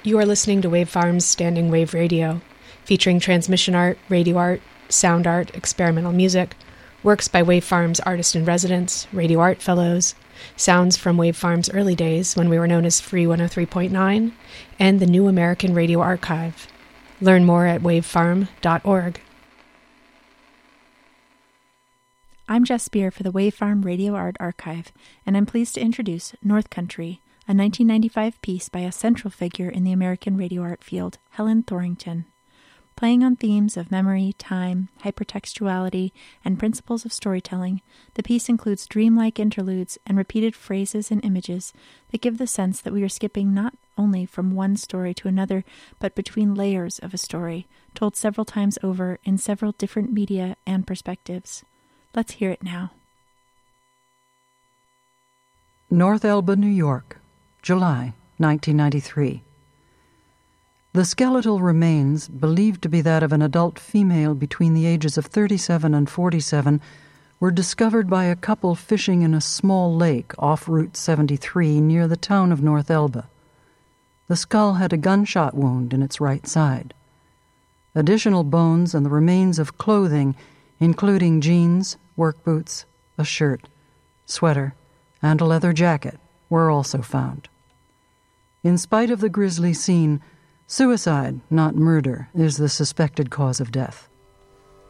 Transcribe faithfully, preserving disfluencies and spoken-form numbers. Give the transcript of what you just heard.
You are listening to Wave Farm's Standing Wave Radio, featuring transmission art, radio art, sound art, experimental music, works by Wave Farm's artist-in-residence, radio art fellows, sounds from Wave Farm's early days when we were known as Free one oh three point nine, and the New American Radio Archive. Learn more at wavefarm dot org. I'm Jess Spear for the Wave Farm Radio Art Archive, and I'm pleased to introduce North Country, a nineteen ninety-five piece by a central figure in the American radio art field, Helen Thorington. Playing on themes of memory, time, hypertextuality, and principles of storytelling, the piece includes dreamlike interludes and repeated phrases and images that give the sense that we are skipping not only from one story to another, but between layers of a story, told several times over in several different media and perspectives. Let's hear it now. North Elba, New York, July nineteen ninety-three. The skeletal remains, believed to be that of an adult female between the ages of thirty-seven and forty-seven, were discovered by a couple fishing in a small lake off Route seventy-three near the town of North Elba. The skull had a gunshot wound in its right side. Additional bones and the remains of clothing, including jeans, work boots, a shirt, sweater, and a leather jacket, were also found. In spite of the grisly scene, suicide, not murder, is the suspected cause of death.